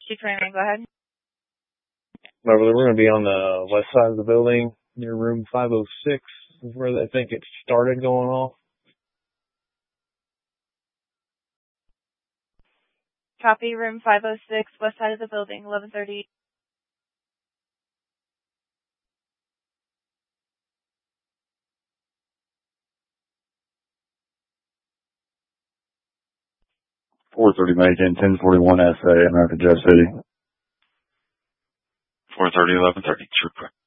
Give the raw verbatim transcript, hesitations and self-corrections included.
Chief Raymond, go ahead. Beverly, we're going to be on the west side of the building near room five oh six, is where I think it started going off. Copy, room five oh six, west side of the building, eleven thirty. four thirty Macon, ten forty-one S A, American Jeff City. four thirty, eleven thirty, true correct.